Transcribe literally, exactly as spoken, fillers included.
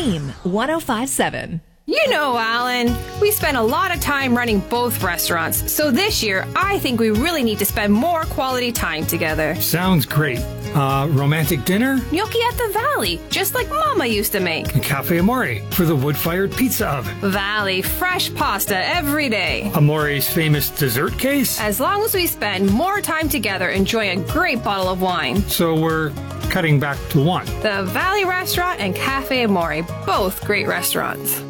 Dream one oh five point seven. You know, Alan, we spend a lot of time running both restaurants, so this year I think we really need to spend more quality time together. Sounds great. Uh, romantic dinner? Gnocchi at the Valley, just like Mama used to make. Cafe Amore for the wood-fired pizza oven. Valley, fresh pasta every day. Amore's famous dessert case? As long as we spend more time together enjoying a great bottle of wine. So we're cutting back to one. The Valley Restaurant and Cafe Amore, both great restaurants.